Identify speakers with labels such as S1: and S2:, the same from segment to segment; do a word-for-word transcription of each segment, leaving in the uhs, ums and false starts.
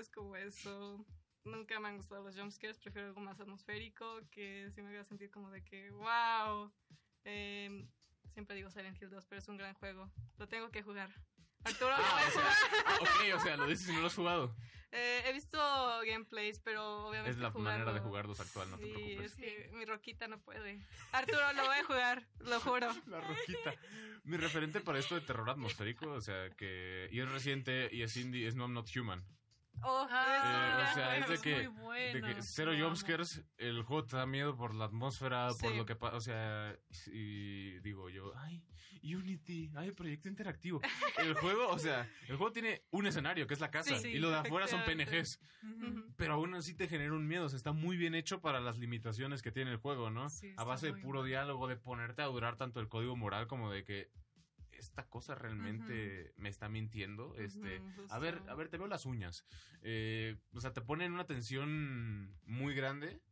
S1: es como eso. Nunca me han gustado los jumpscares, prefiero algo más atmosférico, que sí me haga sentir como de que, wow. Eh, siempre digo Silent Hill dos, pero es un gran juego. Lo tengo que jugar. Arturo, ¿lo
S2: Ah,
S1: voy a
S2: o sea,
S1: jugar?
S2: ok, o sea, lo dices y no lo has jugado.
S1: Eh, he visto gameplays, pero obviamente
S2: Es la
S1: jugarlo,
S2: manera de jugarlos actual, no te
S1: sí,
S2: preocupes.
S1: es que mi roquita no puede. Arturo, lo voy a jugar, lo juro.
S2: La rojita. Mi referente para esto de terror atmosférico, o sea, que... Y es reciente, y es indie, es No I'm Not Human.
S1: Oh,
S3: Ah,
S2: Eh, o sea, es de
S3: es
S2: que,
S3: muy bueno,
S2: de que cero
S3: lo
S2: jumpscares, el juego te da miedo por la atmósfera,
S1: Sí.
S2: por lo que pasa, o sea, y digo yo, ay, Unity, ay, proyecto interactivo. El juego, o sea, el juego tiene un escenario, que es la casa,
S1: Sí, sí,
S2: y lo de afuera son P N Gs,
S1: Ujú.
S2: pero aún así te genera un miedo, o sea, está muy bien hecho para las limitaciones que tiene el juego, ¿no?
S3: Sí,
S2: A
S3: está
S2: base de
S3: muy
S2: puro
S3: bueno.
S2: diálogo, de ponerte a durar tanto el código moral como de que esta cosa realmente me está mintiendo. Este,
S1: Ujú, justo.
S2: a ver, a ver, te veo las uñas. Eh, o sea, te ponen una tensión muy grande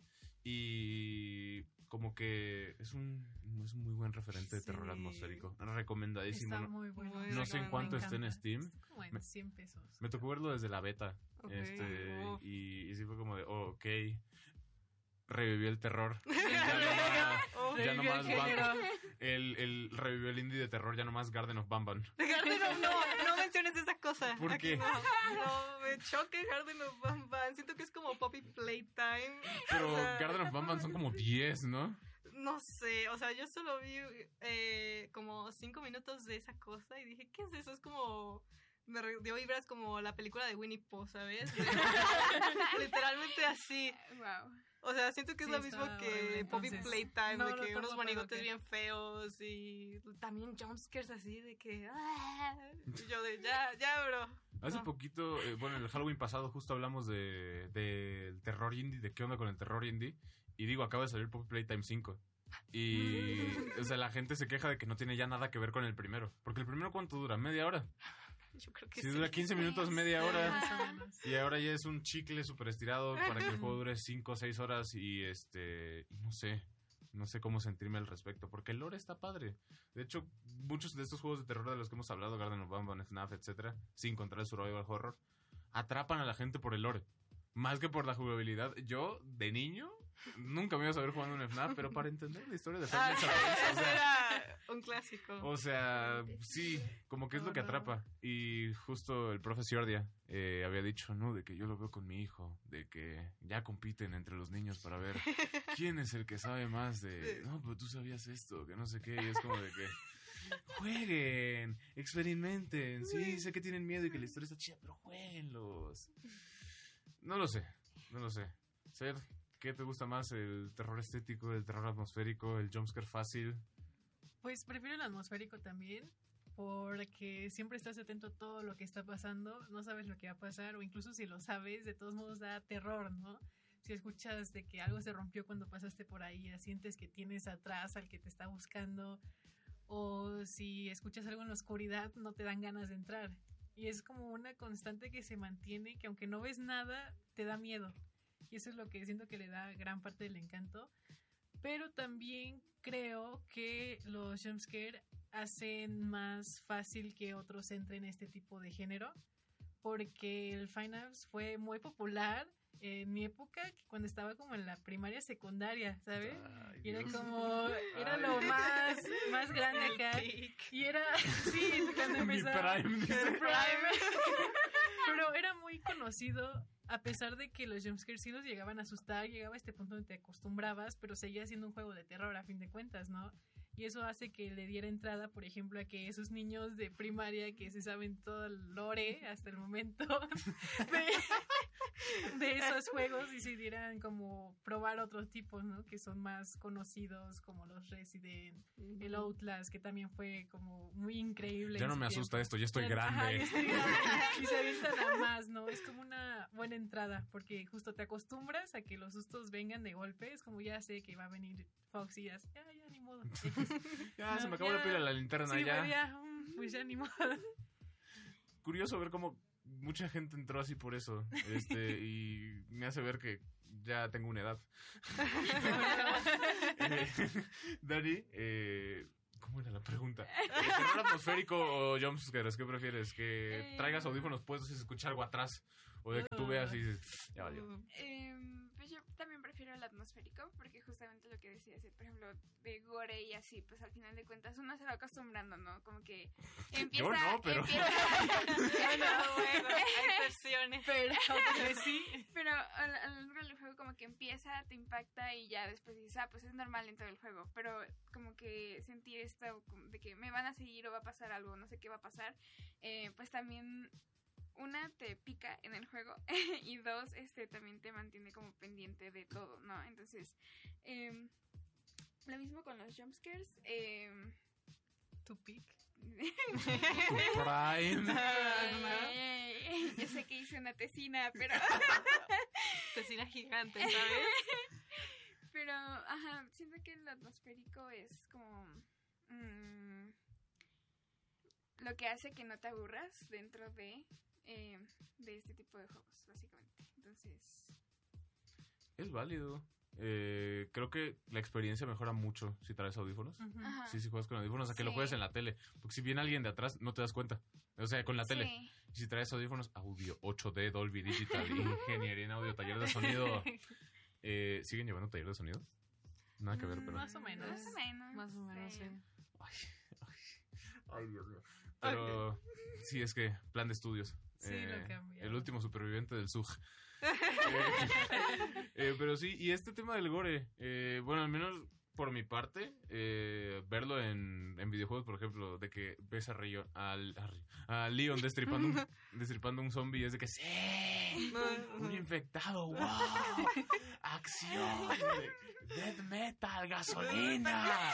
S2: y como que es un, es un muy buen referente de terror
S1: Sí.
S2: atmosférico. Recomendadísimo.
S3: Está
S2: ¿no?
S3: muy bueno.
S1: Muy
S2: No sé en
S1: Me
S2: cuánto
S3: encanta.
S2: esté en Steam.
S3: Está como en
S2: Me-
S3: cien pesos.
S2: Me tocó verlo desde la beta.
S1: Ok.
S2: Este,
S1: Uf.
S2: y, y sí fue como de, oh, ok. Revivió el terror. Ya nomás,
S1: Oh,
S2: ya
S3: revivió
S2: nomás
S3: el género.
S2: Bam- el, el revivió el indie de terror, ya nomás Garden of Banban.
S1: Garden of no, no menciones esa cosa.
S2: ¿Por
S1: Aquí
S2: qué?
S1: No, no, me choca Garden of Banban. Siento que es como Poppy Playtime.
S2: Pero
S1: O sea,
S2: Garden of Banban son como diez, ¿no?
S1: No sé, o sea, yo solo vi eh, como cinco minutos de esa cosa y dije, ¿qué es eso? Es como... Me re- dio vibras como la película de Winnie Pooh, ¿sabes? Literalmente así.
S3: Wow.
S1: O sea, siento que es
S3: Sí,
S1: lo mismo
S3: está
S1: que
S3: horrible,
S1: Poppy
S3: entonces.
S1: Playtime,
S3: No
S1: de
S3: lo
S1: que
S3: tomo
S1: unos
S3: para
S1: monigotes
S3: lo que-
S1: bien feos y también jumpscares así de que... ah, y yo de, ya, ya, bro.
S2: Hace
S1: No.
S2: poquito, eh, bueno, el Halloween pasado justo hablamos de del terror indie, de qué onda con el terror indie. Y digo, acaba de salir Poppy Playtime cinco. Y, o sea, la gente se queja de que no tiene ya nada que ver con el primero. Porque el primero, ¿cuánto dura? ¿Media hora?
S1: Yo creo que
S2: Si
S1: sí.
S2: dura quince minutos, media hora.
S3: Más o menos.
S2: Y ahora ya es un chicle súper estirado para que el juego dure cinco o seis horas y este, y no sé, no sé cómo sentirme al respecto, porque el lore está padre. De hecho, muchos de estos juegos de terror de los que hemos hablado, Garden of Banban, F NAF, etcétera, sin contar el survival horror, atrapan a la gente por el lore. Más que por la jugabilidad. Yo, de niño, nunca me iba a saber jugando un F NAF, pero para entender la historia de
S1: Ah,
S2: Five Nights at Freddy's, o
S1: ese
S2: sea,
S1: era un clásico.
S2: o sea, sí, como que es lo que atrapa. Y justo el profe Ciordia eh, había dicho, no, de que yo lo veo con mi hijo, de que ya compiten entre los niños para ver quién es el que sabe más de, no, pero tú sabías esto, que no sé qué, y es como de que jueguen, experimenten, sí, sé que tienen miedo y que la historia está chida, pero jueguenlos. No lo sé, no lo sé. Ser, ¿qué te gusta más? ¿El terror estético, el terror atmosférico, el jumpscare fácil?
S3: Pues prefiero el atmosférico también, porque siempre estás atento a todo lo que está pasando, no sabes lo que va a pasar, o incluso si lo sabes, de todos modos da terror, ¿no? Si escuchas de que algo se rompió cuando pasaste por ahí, sientes que tienes atrás al que te está buscando, o si escuchas algo en la oscuridad, no te dan ganas de entrar. Y es como una constante que se mantiene, que aunque no ves nada, te da miedo. Y eso es lo que siento que le da gran parte del encanto. Pero también creo que los jumpscare hacen más fácil que otros entren en este tipo de género, porque el Five Nights fue muy popular en mi época, cuando estaba como en la primaria secundaria, ¿sabes?
S2: Ay,
S3: Y era
S2: Dios.
S3: como, era
S2: Ay.
S3: lo más, más grande acá. Y era, sí, cuando
S2: Mi
S3: empezaba.
S2: prime, dice.
S3: El prime. Pero era muy conocido, a pesar de que los jumpscares sí los llegaban a asustar, llegaba a este punto donde te acostumbrabas, pero seguía siendo un juego de terror a fin de cuentas, ¿no? Y eso hace que le diera entrada, por ejemplo, a que esos niños de primaria que se saben todo el lore hasta el momento de, de esos juegos decidieran como probar otros tipos, ¿no? Que son más conocidos, como los Resident, el Outlast, que también fue como muy increíble.
S2: Ya
S3: en
S2: no
S3: su
S2: me
S3: tiempo.
S2: asusta esto, ya estoy
S3: Ya-
S2: grande.
S3: ajá, ya estoy grande. Y se avientan a más, ¿no? Es como una buena entrada, porque justo te acostumbras a que los sustos vengan de golpe. Es como ya sé que va a venir Fox y ya, ya, ya ni modo.
S2: Ya,
S3: No,
S2: se me acabó
S3: ya-
S2: la pila de la linterna,
S3: sí,
S2: ya.
S3: pues ya, mm, pues ya ni modo.
S2: Curioso ver cómo mucha gente entró así por eso. Este, y me hace ver que ya tengo una edad. eh, Dani, eh, ¿cómo era la pregunta? ¿Terror atmosférico o jumpscares? ¿Qué prefieres? ¿Que
S3: Eh.
S2: traigas audífonos puestos y se escucha algo atrás? O de que tú veas y dices, ya valió.
S4: Eh, pues yo también prefiero el atmosférico, porque justamente lo que decías, por ejemplo, de gore y así, pues al final de cuentas uno se va acostumbrando, ¿no? Como que empieza...
S2: Yo no, pero...
S4: Empieza,
S1: no, bueno, hay excepciones.
S3: Pero sí.
S4: Pero a lo largo del juego como que empieza, te impacta y ya después dices, ah, pues es normal en todo el juego. Pero como que sentir esto de que me van a seguir o va a pasar algo, no sé qué va a pasar, eh, pues también... Una, te pica en el juego y dos, este también te mantiene como pendiente de todo, ¿no? Entonces, eh, lo mismo con los jumpscares. Eh,
S3: tu pick.
S2: Prime.
S4: eh, yo sé que hice una tesina, pero...
S1: tesina gigante, ¿sabes?
S4: Pero, ajá, siento que el atmosférico es como... Mmm, lo que hace que no te aburras dentro de... Eh, de este tipo de juegos, básicamente. Entonces...
S2: Es válido. Eh, creo que la experiencia mejora mucho si traes audífonos.
S3: Uh-huh.
S4: Ajá.
S2: Sí, si juegas con audífonos, a que
S4: Sí.
S2: lo juegues en la tele. Porque si viene alguien de atrás, no te das cuenta. O sea, con la tele.
S4: Sí.
S2: Y si traes audífonos, audio, ocho D, Dolby Digital, ingeniería en audio, taller de sonido. Eh, ¿Siguen llevando taller de sonido? Nada que ver, pero...
S3: Más o menos.
S4: Más o menos.
S1: Más o menos, sí.
S2: Ay, ay, ay, Dios mío. Pero sí, es que plan de estudios.
S3: Sí,
S2: Eh,
S3: lo cambiaron.
S2: el último superviviente del S U G. eh, eh, pero sí, y este tema del gore, eh, bueno, al menos por mi parte, eh, verlo en, en videojuegos, por ejemplo, de que ves a, Rio, al, a, Rio- a Leon destripando un, destripando un zombie y es de que sí, un infectado, wow, acción, death metal, gasolina.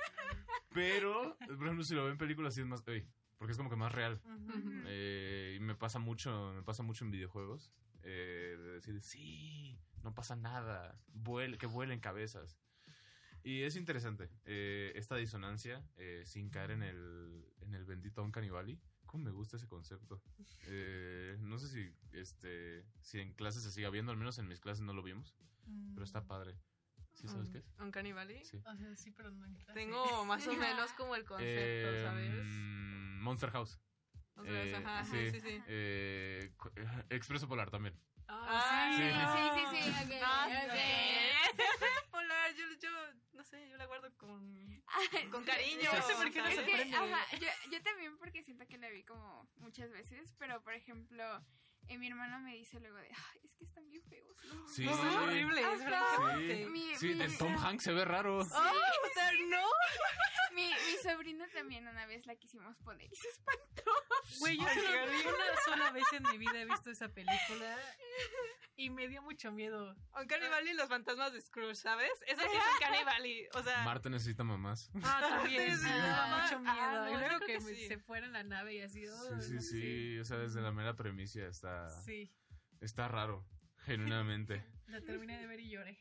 S2: Pero, por ejemplo, si lo ven en películas sí es más, ey, porque es como que más real.
S3: Ujú.
S2: Eh, y me pasa mucho, me pasa mucho en videojuegos. Eh, de decir, sí, no pasa nada. Vuel, que vuelen cabezas. Y es interesante. Eh, esta disonancia, eh, sin caer en el, en el bendito Uncanny Valley. ¿Cómo me gusta ese concepto? Eh, no sé si, este, si en clases se siga viendo, al menos en mis clases no lo vimos. Pero está padre. ¿Sí sabes qué es?
S1: ¿Un Cannibali?
S2: Sí.
S3: O sea, sí, pero no en clase.
S1: Tengo más o menos como el concepto,
S2: Eh,
S1: ¿sabes?
S2: mm, Monster House.
S1: O sea,
S2: eh,
S1: ajá,
S2: sí.
S1: sí, sí.
S2: Eh, cu- Expreso Polar también.
S3: Ah,
S2: sí,
S4: sí, sí, sí, ok,
S1: No
S4: ok.
S1: sé. Polar, yo, yo, no sé, yo la guardo con, con cariño.
S3: No sé por qué no
S4: Es
S3: se
S4: que,
S3: prende.
S4: ajá, yo, yo también porque siento que la vi como muchas veces, pero por ejemplo, eh, mi hermano me dice luego de, "Ay, es que están bien feos, ¿no?"
S2: Sí,
S1: No,
S2: sí.
S1: son horribles,
S4: Ajá.
S1: francamente.
S2: Sí,
S4: Mi-
S2: sí,
S4: mi-
S2: de Tom Hanks se ve raro.
S1: Oh, o sea, no.
S4: Mi, mi sobrina también una vez la quisimos poner y se espantó.
S3: Güey, yo
S1: Ay,
S3: solo
S1: qué horrible.
S3: una sola vez en mi vida he visto esa película y me dio mucho miedo.
S1: Un Cannibali y los fantasmas de Scrooge, ¿sabes? Eso sí es un Cannibali. O sea,
S2: Marta necesita mamás.
S3: Ah, también,
S1: Sí,
S3: sí,
S1: sí,
S3: me da
S1: ah,
S3: mucho miedo.
S1: ah, no,
S3: y
S1: yo
S3: luego
S1: creo
S3: que,
S1: que
S3: me-
S1: sí.
S3: se fuera en la nave y así. oh,
S2: Sí, sí,
S3: no
S2: sí.
S3: sé.
S2: O sea, desde la mera premisa está,
S3: Sí,
S2: está raro. Genuinamente.
S3: la terminé de ver y lloré.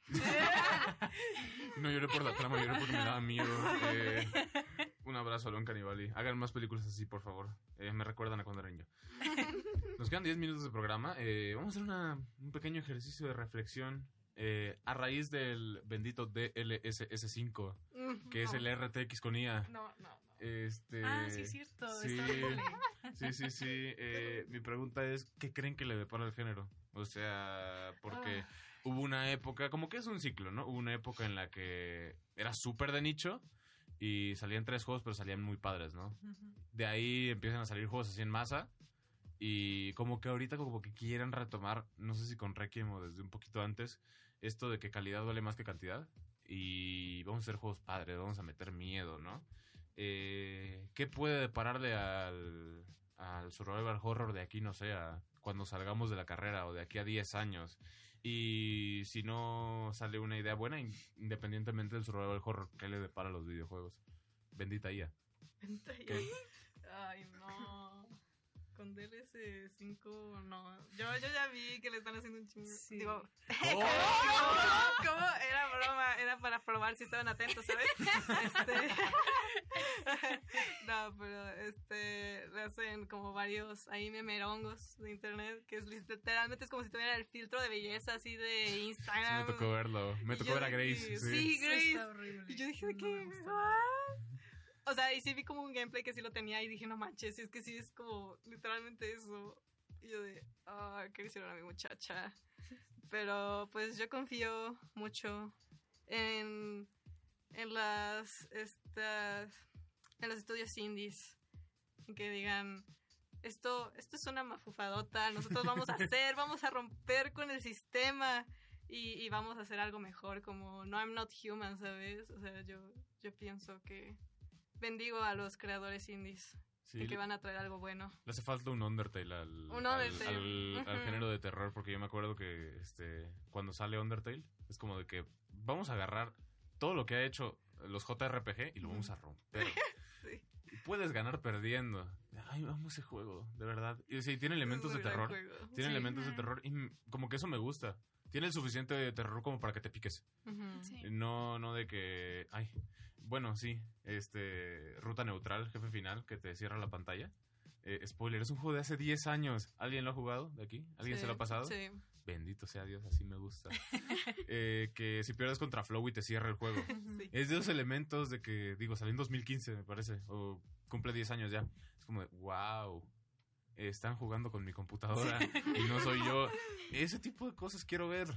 S2: No lloré por la trama, lloré porque me daba miedo. Eh, un abrazo a Lon Canibali. Hagan más películas así, por favor. Eh, me recuerdan a cuando era niño. Nos quedan diez minutos de programa. Eh, vamos a hacer una, un pequeño ejercicio de reflexión. Eh, a raíz del bendito D L S S cinco, que es el R T X con I A.
S1: No, no, no.
S2: Este,
S3: Ah, sí, es cierto.
S2: sí.
S3: está horrible.
S2: Sí, sí, sí. Eh, mi pregunta es, ¿qué creen que le depara el género? O sea, porque
S3: Ah.
S2: hubo una época, como que es un ciclo, ¿no? Hubo una época en la que era súper de nicho y salían tres juegos, pero salían muy padres, ¿no?
S3: Ujú.
S2: De ahí empiezan a salir juegos así en masa y como que ahorita como que quieren retomar, no sé si con Requiem o desde un poquito antes, esto de que calidad vale más que cantidad y vamos a hacer juegos padres, vamos a meter miedo, ¿no? Eh, ¿Qué puede depararle al, al survival horror de aquí, no sé, a cuando salgamos de la carrera o de aquí a diez años? Y si no sale una idea buena, in- independientemente del survival horror, ¿qué le depara a los videojuegos? Bendita I A. ¿Qué?
S1: Ay, no. Con D L S cinco, no. Yo, yo ya vi que le están haciendo un chingo.
S3: Sí.
S1: Digo,
S2: ¡Oh!
S1: ¿cómo? ¿Cómo? Era broma, era para probar si estaban atentos, ¿sabes? Este... No, pero este le hacen como varios ahí memerongos de internet, que es literalmente es como si tuviera el filtro de belleza así de
S2: Sí,
S1: Instagram.
S2: me tocó verlo. Me
S1: Y
S2: tocó
S1: yo
S2: ver a
S1: de
S2: Grace.
S1: que-
S2: Sí.
S1: sí,
S3: Sí,
S1: Grace.
S3: está horrible.
S1: Y yo dije de
S3: No
S1: que,
S3: me gustó.
S1: "What?". O sea, y sí vi como un gameplay que sí lo tenía y dije, no manches, es que sí es como literalmente eso. Y yo de, ah, ¿qué le hicieron a mi muchacha? Pero pues yo confío mucho en, en las, estas, en los estudios indies. En que digan, esto, esto es una mafufadota, nosotros vamos a hacer, vamos a romper con el sistema. Y, y vamos a hacer algo mejor, como No I'm Not Human, ¿sabes? O sea, yo, yo pienso que bendigo a los creadores indies
S2: Sí,
S1: y que van a traer algo bueno.
S2: le hace falta un Undertale al,
S1: Un
S2: al-
S1: Undertale.
S2: al- al
S1: Ujú.
S2: género de terror, porque yo me acuerdo que este cuando sale Undertale es como de que vamos a agarrar todo lo que ha hecho los J R P G y lo vamos a romper.
S1: Sí.
S2: Y puedes ganar perdiendo. Ay, vamos ese juego, de verdad. Y sí, tiene elementos
S1: Es
S2: de
S1: un gran
S2: terror.
S1: juego.
S2: Tiene
S1: Sí.
S2: elementos de
S4: Ujú.
S2: terror y mm, como que eso me gusta. Tiene el suficiente de terror como para que te piques.
S1: Ujú.
S4: Sí.
S2: No, no de que... Ay, bueno, sí. Este, ruta neutral, jefe final, que te cierra la pantalla. Eh, spoiler, es un juego de hace diez años. ¿Alguien lo ha jugado de aquí? ¿Alguien
S1: Sí,
S2: se lo ha pasado?
S1: Sí.
S2: Bendito sea Dios, así me gusta. Eh, que si pierdes contra Flow y te cierra el juego.
S1: Sí.
S2: Es de los elementos de que, digo, salió en dos mil quince, me parece. O cumple diez años ya. Es como de, wow. Están jugando con mi computadora y no soy yo. Ese tipo de cosas quiero ver.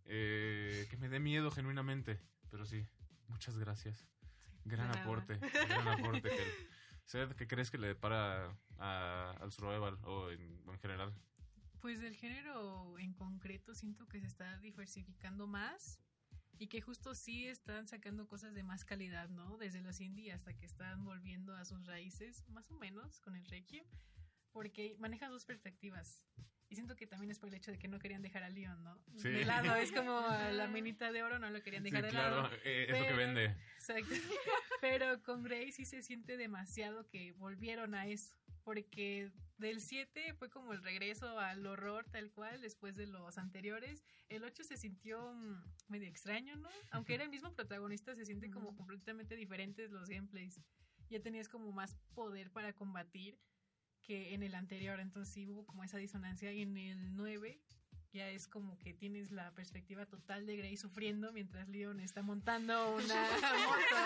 S2: Eh, que me dé miedo genuinamente. Pero sí, muchas gracias. Gran
S1: De nada.
S2: aporte. Gran aporte. Kel. Seth, ¿qué crees que le depara a- al survival o en, o en general?
S3: Pues del género en concreto siento que se está diversificando más y que justo sí están sacando cosas de más calidad, ¿no? Desde los indie hasta que están volviendo a sus raíces, más o menos, con el Requiem, porque manejan dos perspectivas. Y siento que también es por el hecho de que no querían dejar a Leon, ¿no?
S2: Sí.
S3: De lado, es como la minita de oro, no lo querían dejar
S2: Sí,
S3: de
S2: claro,
S3: lado.
S2: eh, es lo que
S3: Pero-
S2: vende.
S3: Exacto. Pero con Grey sí se siente demasiado que volvieron a eso. Porque del siete fue como el regreso al horror tal cual después de los anteriores. El ocho se sintió mm, medio extraño, ¿no? Aunque era el mismo protagonista, se sienten como
S1: Ujú.
S3: completamente diferentes los gameplays. Ya tenías como más poder para combatir que en el anterior. Entonces sí hubo como esa disonancia. Y en el nueve ya es como que tienes la perspectiva total de Grey sufriendo mientras Leon está montando una moto.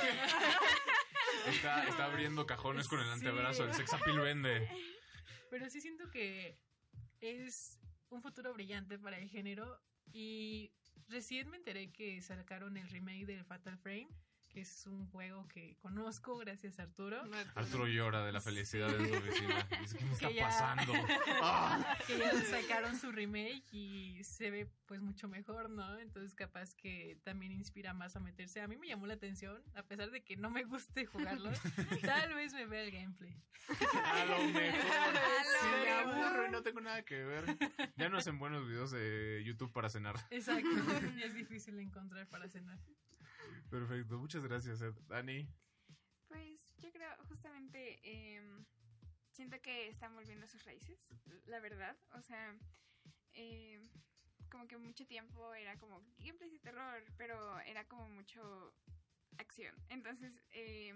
S2: Está, está abriendo cajones con el
S3: Sí.
S2: antebrazo. El sex appeal vende.
S3: Pero sí siento que es un futuro brillante para el género. Y recién me enteré que sacaron el remake del Fatal Frame, que es un juego que conozco gracias a Arturo.
S2: Arturo llora de la felicidad en su oficina. Dice, ¿qué me está
S3: Que ya-
S2: pasando? ¡Ah!
S3: Que ya sacaron su remake y se ve pues mucho mejor, ¿no? Entonces capaz que también inspira más a meterse. A mí me llamó la atención, a pesar de que no me guste jugarlo. Tal vez me vea el gameplay.
S2: A lo mejor.
S4: A
S2: Si
S4: lo
S2: me
S4: mejor.
S2: aburro y no tengo nada que ver. Ya no hacen buenos videos de YouTube para cenar.
S3: Exacto. Es difícil encontrar para cenar.
S2: Perfecto, muchas gracias, Ed. Dani.
S4: Pues yo creo justamente em, siento que están volviendo a sus raíces, la verdad. O sea, em, como que mucho tiempo era como gameplays de terror, pero era como mucho acción. Entonces, em,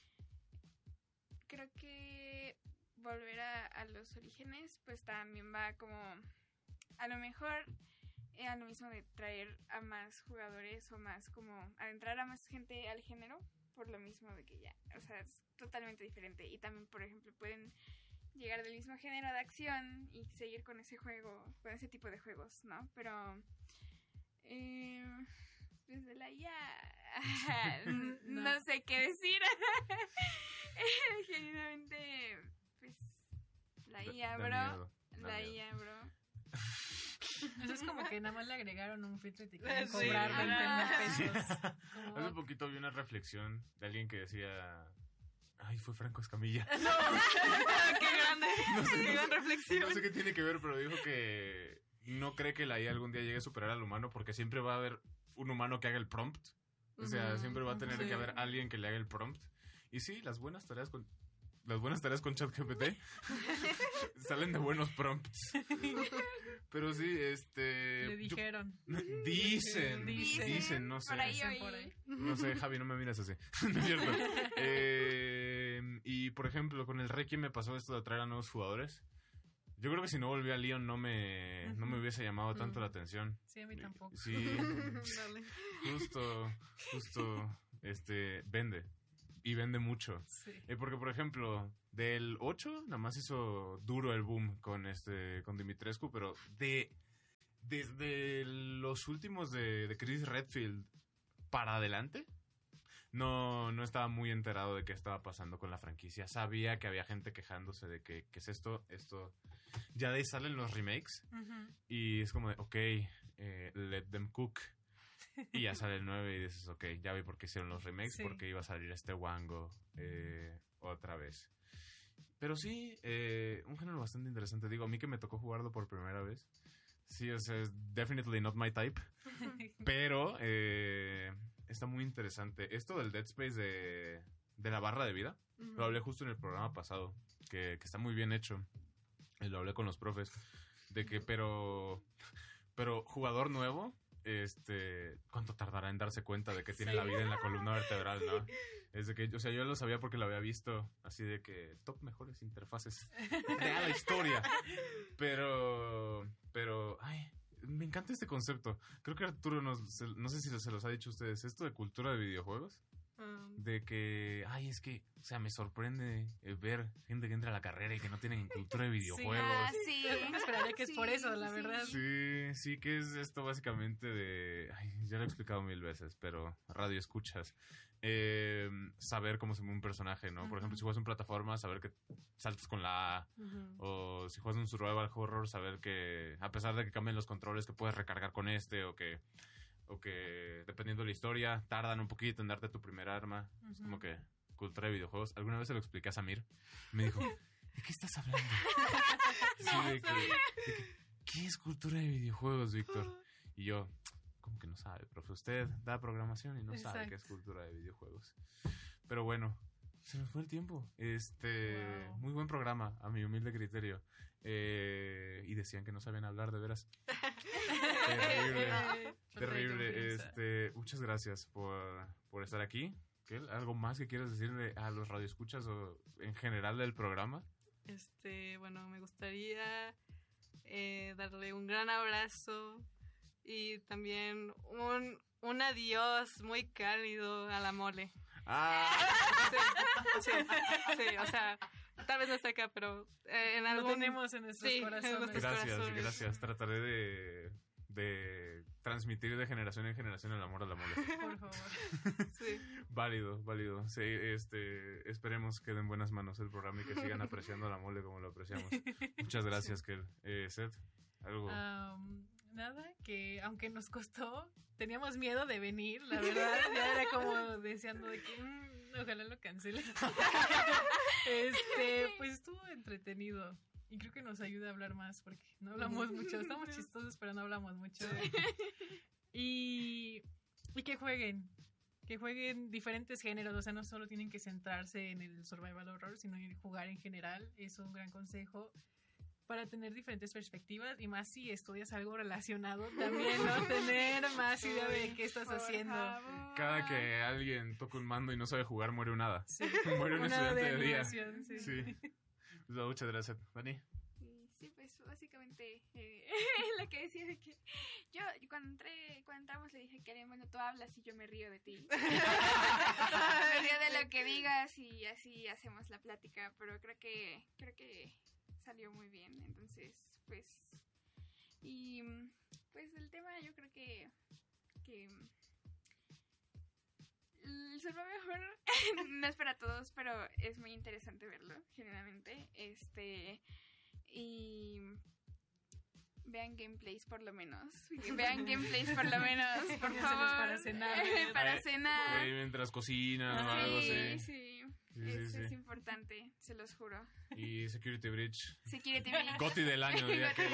S4: creo que volver a, a los orígenes, pues también va como a lo mejor eh, a lo mismo de traer a más jugadores o más como adentrar a más gente al género, por lo mismo de que ya, o sea, es totalmente diferente. Y también, por ejemplo, pueden llegar del mismo género de acción y seguir con ese juego, con ese tipo de juegos, ¿no? Pero eh, desde la I A no. no sé qué decir. Genuinamente, pues la I A,
S2: Da
S4: bro.
S2: miedo, da
S4: La
S2: miedo.
S4: I A, bro.
S3: Eso es como que nada más le agregaron un filtro y te
S1: Sí.
S3: quieren cobrar veinte mil pesos. Como,
S2: Hace poquito vi una reflexión de alguien que decía... Ay, fue Franco Escamilla.
S1: ¡Qué grande!
S2: No sé,
S1: ¡Qué gran reflexión!
S2: no sé qué tiene que ver, pero dijo que no cree que la I A algún día llegue a superar al humano porque siempre va a haber un humano que haga el prompt. O sea,
S1: Ujú,
S2: siempre va a tener
S1: sí.
S2: que haber alguien que le haga el prompt. Y sí, las buenas tareas con las buenas tareas con ChatGPT salen de buenos prompts. Pero sí, este
S3: le
S2: yo-
S3: dijeron.
S2: dicen,
S3: Dicen.
S2: dicen, no sé.
S4: Por ahí
S3: Dicen por
S4: oí.
S3: ahí.
S2: No sé, Javi, no me miras así. No es cierto. Eh, y por ejemplo, con el Requiem me pasó esto de atraer a nuevos jugadores. Yo creo que si no volvía a Leon no me, no me hubiese llamado tanto
S1: Ujú.
S2: la atención.
S3: Sí, a mí tampoco.
S2: Sí,
S1: Dale.
S2: justo, justo, este, vende. y vende mucho.
S3: Sí.
S2: Eh, porque, por ejemplo, del ocho, nada más hizo duro el boom con este con Dimitrescu, pero de desde los últimos de, de Chris Redfield para adelante, no, no estaba muy enterado de qué estaba pasando con la franquicia. Sabía que había gente quejándose de que, ¿qué es esto? Esto. Ya de ahí salen los remakes
S3: Ujú.
S2: y es como de, ok, eh, let them cook. Y ya sale el nueve y dices, ok, ya vi por qué hicieron los remakes,
S3: Sí.
S2: porque iba a salir este Wango eh, otra vez. Pero sí, eh, un género bastante interesante. Digo, a mí que me tocó jugarlo por primera vez. Sí, o sea, es definitely not my type. Pero eh, está muy interesante. Esto del Dead Space de, de la barra de vida,
S1: Ujú.
S2: lo hablé justo en el programa pasado, que, que está muy bien hecho. Y lo hablé con los profes. De que, pero, pero jugador nuevo, este, ¿cuánto tardará en darse cuenta de que tiene
S3: Sí.
S2: la vida en la columna vertebral, no? Es de que, o sea, yo lo sabía porque lo había visto, así de que top mejores interfaces de la historia. Pero, pero, ay, me encanta este concepto. Creo que Arturo, nos, se- no sé si se los ha dicho a ustedes, esto de cultura de videojuegos,
S1: Um,
S2: de que, ay, es que, o sea, me sorprende eh, ver gente que entra a la carrera y que no tienen cultura de videojuegos.
S4: Ah, sí.
S3: Uno esperaría que es por
S4: Sí,
S3: eso, la
S4: sí,
S3: verdad.
S2: Sí, sí que es esto básicamente de... Ay, ya lo he explicado mil veces, pero radio escuchas. Eh, saber cómo se mueve un personaje, ¿no? Por ejemplo,
S3: Ujú.
S2: si juegas en plataforma, saber que saltas con la A.
S1: ujú.
S2: O si juegas un survival horror, saber que a pesar de que cambien los controles, que puedes recargar con este o que... O que, dependiendo de la historia, tardan un poquito en darte tu primer arma. Es como
S3: Ujú.
S2: que cultura de videojuegos. Alguna vez se lo expliqué a Samir. Me dijo, ¿de qué estás hablando? Sí, de que, de que, ¿qué es cultura de videojuegos, Víctor? Y yo, ¿cómo que no sabe, profe? Usted da programación y no sabe
S3: Exacto.
S2: qué es cultura de videojuegos. Pero bueno, se nos fue el tiempo. Este,
S3: Wow.
S2: muy buen programa, a mi humilde criterio. Eh, y decían que no sabían hablar, de veras. Terrible.
S3: Falta de
S2: Terrible.
S3: confianza.
S2: Este, muchas gracias por, por estar aquí. ¿Qué? ¿Algo más que quieras decirle a los radioescuchas o en general del programa?
S1: Este, bueno, me gustaría eh, darle un gran abrazo y también un, un adiós muy cálido a la mole.
S2: Ah,
S1: Sí, sí, sí, o sea, tal vez no está acá, pero eh, en
S3: Lo
S1: algún...
S3: tenemos en nuestros
S1: sí, en
S3: corazones.
S1: nuestros
S2: gracias,
S1: corazones.
S2: gracias. Trataré de, de transmitir de generación en generación el amor a la mole.
S3: Por favor.
S1: Sí.
S2: Válido, válido. Sí, este, esperemos que den buenas manos el programa y que sigan apreciando a la mole como lo apreciamos. Muchas gracias, Kel. Eh, Seth, algo.
S3: Am, nada, que aunque nos costó, teníamos miedo de venir, la verdad. Ya era como deseando de que mm, ojalá lo cancelen. Este, pues estuvo entretenido. Y creo que nos ayuda a hablar más porque no hablamos mucho. Estamos chistosos, pero no hablamos mucho. Y, y que jueguen. Que jueguen diferentes géneros. O sea, no solo tienen que centrarse en el survival horror, sino en jugar en general. Es un gran consejo para tener diferentes perspectivas. Y más si estudias algo relacionado también, ¿no? Tener más idea de qué estás
S4: Por
S3: haciendo.
S4: favor.
S2: Cada que alguien toca un mando y no sabe jugar, muere un hada.
S3: Sí.
S2: Muere un
S3: Una
S2: estudiante de día.
S3: animación, sí.
S2: Sí. Pues, muchas gracias, Dani.
S4: Sí, sí, pues básicamente eh, lo que decía de que yo cuando entré, cuando entramos le dije que bueno, tú hablas y yo me río de ti. Me río de lo que digas y así hacemos la plática, pero creo que creo que salió muy bien, entonces pues y pues el tema yo creo que que el survival horror no es para todos, pero es muy interesante verlo, generalmente. Este. Y. Vean gameplays por lo menos. Vean gameplays por lo menos, por
S3: Piénselos
S4: favor.
S3: para cenar.
S4: Para
S2: Ahí-
S4: cenar.
S2: Ahí mientras cocinan o
S3: Ah,
S2: algo
S4: Sí,
S2: así.
S4: sí.
S2: Sí, sí,
S4: Eso
S2: sí.
S4: es importante, se los juro.
S2: Y Security Breach.
S4: Security Breach.
S2: Goti del año, diría que.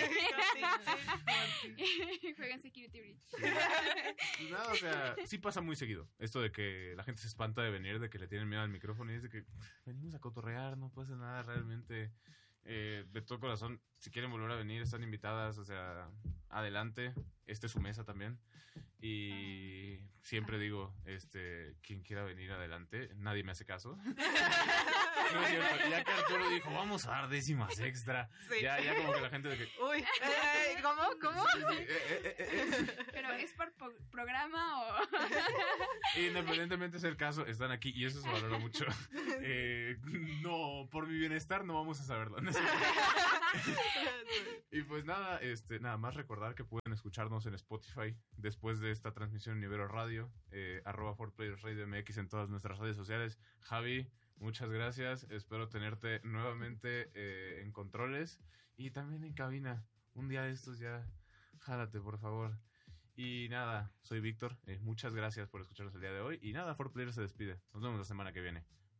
S4: Juegan Security Breach.
S2: Pues nada, o sea, sí pasa muy seguido. Esto de que la gente se espanta de venir, de que le tienen miedo al micrófono y es de que venimos a cotorrear, no pasa nada realmente. Eh, de todo corazón, si quieren volver a venir, están invitadas, o sea, adelante. Esta es su mesa también. Y siempre digo, este, quien quiera venir adelante, nadie me hace caso. No es cierto, ya que Arturo dijo, vamos a dar décimas extra.
S1: Sí.
S2: Ya, ya como que la gente de que...
S1: Uy, eh, ¿cómo? ¿Cómo?
S2: Sí, sí, eh, eh, eh, eh.
S4: Pero ¿es por po- programa o...?
S2: Independientemente sea el caso, están aquí y eso se valora mucho. Eh, no, por mi bienestar no vamos a saberlo. ¿No? Y pues nada, este, nada más recordar que pueden escucharnos en Spotify después de esta transmisión en Ibero Radio, eh, arroba four players radio M X en todas nuestras redes sociales. Javi, muchas gracias. Espero tenerte nuevamente eh, en controles y también en cabina. Un día de estos ya, jálate, por favor. Y nada, soy Víctor. Eh, muchas gracias por escucharnos el día de hoy. Y nada, four players se despide. Nos vemos la semana que viene.